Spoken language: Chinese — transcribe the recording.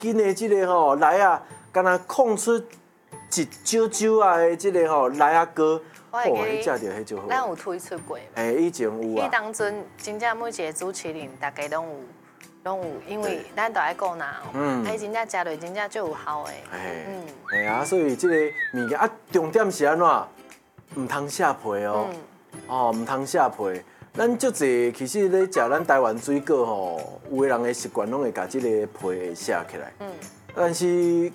紧的这个吼来啊，敢若控出一揪揪啊的这个吼来啊哥，迄食着迄就好。 咱有推出过。 以前有啊。 迄当阵真正每一个主持人大家拢有，因为咱都爱顾人哦，真正食落真正就有效的。 所以这个物件啊，重点是安怎？唔通下皮哦，唔通下皮。咱足济其实咧食咱台湾水果吼，有的人的习惯拢会把这个皮下起来。但是